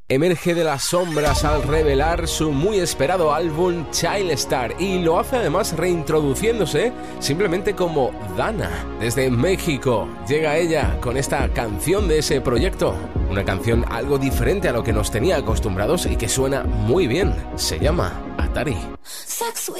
Emerge de las sombras al revelar su muy esperado álbum Child Star y lo hace además reintroduciéndose simplemente como Dana. Desde México llega ella con esta canción de ese proyecto, una canción algo diferente a lo que nos tenía acostumbrados y que suena muy bien. Se llama Atari.